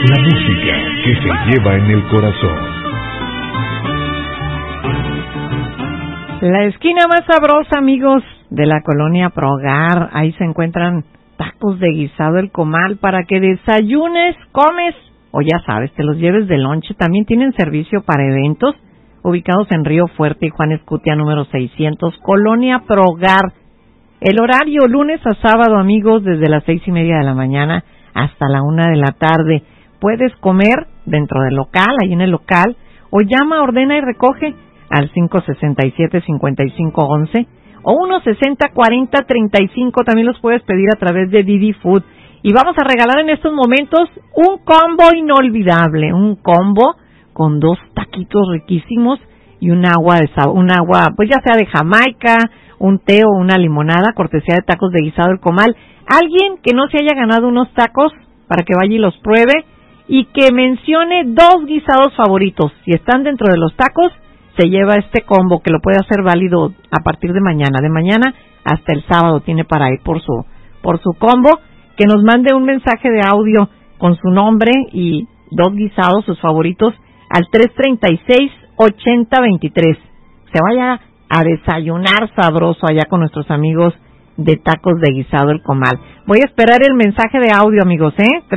La música que se lleva en el corazón. La esquina más sabrosa, amigos, de la colonia Progar. Ahí se encuentran tacos de guisado El Comal para que desayunes, comes o ya sabes, te los lleves de lonche. También tienen servicio para eventos ubicados en Río Fuerte y Juan Escutia número 600, colonia Progar. El horario lunes a sábado, amigos, desde las 6:30 de la mañana hasta la 1 de la tarde. Puedes comer dentro del local, ahí en el local, o llama, ordena y recoge al 567-5511 o 160-40-35. También los puedes pedir a través de Didi Food. Y vamos a regalar en estos momentos un combo inolvidable, un combo con 2 taquitos riquísimos y un agua pues ya sea de Jamaica, un té o una limonada, cortesía de Tacos de Guisado El Comal. Alguien que no se haya ganado unos tacos para que vaya y los pruebe y que mencione 2 guisados favoritos. Si están dentro de los tacos, se lleva este combo que lo puede hacer válido a partir de mañana hasta el sábado. Tiene para ir por su combo. Que nos mande un mensaje de audio con su nombre y 2 guisados, sus favoritos, al 336-8023. Se vaya a desayunar sabroso allá con nuestros amigos de Tacos de Guisado El Comal. Voy a esperar el mensaje de audio, amigos,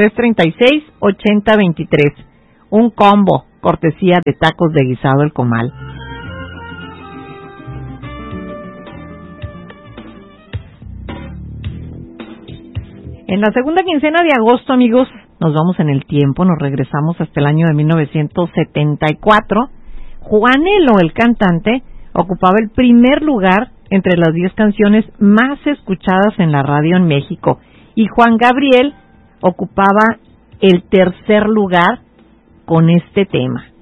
336-8023. Un combo, cortesía de Tacos de Guisado El Comal. En la segunda quincena de agosto, amigos, nos vamos en el tiempo, nos regresamos hasta el año de 1974. Juanelo, el cantante, ocupaba el primer lugar entre las 10 canciones más escuchadas en la radio en México, y Juan Gabriel ocupaba el tercer lugar con este tema.